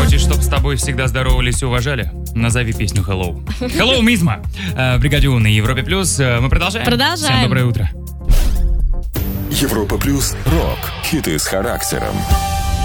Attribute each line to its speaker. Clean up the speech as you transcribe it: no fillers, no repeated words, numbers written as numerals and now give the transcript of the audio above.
Speaker 1: Хочешь, чтобы с тобой всегда здоровались и уважали? Назови песню Hello. Hello, Мизма. В бригаде У на Европе Плюс. Мы продолжаем.
Speaker 2: Продолжаем.
Speaker 1: Всем доброе утро.
Speaker 3: Европа Плюс. Рок. Хиты с характером.